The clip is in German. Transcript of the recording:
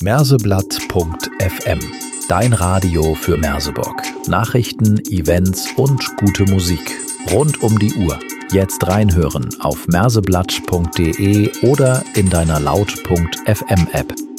Merseblatt.fm. Dein Radio für Merseburg. Nachrichten, Events und gute Musik. Rund um die Uhr. Jetzt reinhören auf merseblatt.de oder in deiner Laut.fm App.